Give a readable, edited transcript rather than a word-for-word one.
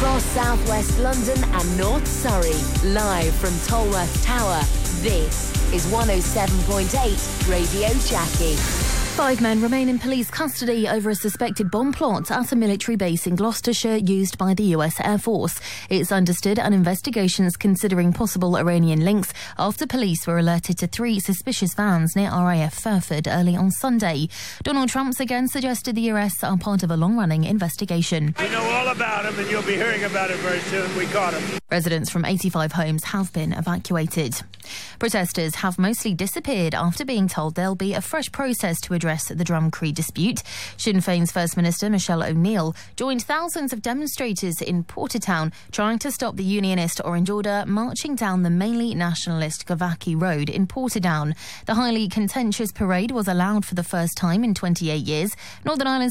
Across southwest London and North Surrey, live from Tolworth Tower, this is 107.8 Radio Jackie. 5 men remain in police custody over a suspected bomb plot at a military base in Gloucestershire used by the US Air Force. It's understood an investigation is considering possible Iranian links after police were alerted to 3 suspicious vans near RAF Fairford early on Sunday. Donald Trump's again suggested the arrests are part of a long-running investigation. We know all about him and you'll be hearing about it very soon. We caught him. Residents from 85 homes have been evacuated. Protesters have mostly disappeared after being told there'll be a fresh process to address the Drumcree dispute. Sinn Féin's First Minister Michelle O'Neill joined thousands of demonstrators in Portadown trying to stop the unionist Orange Order marching down the mainly nationalist Gavaki Road in Portadown. The highly contentious parade was allowed for the first time in 28 years. Northern Ireland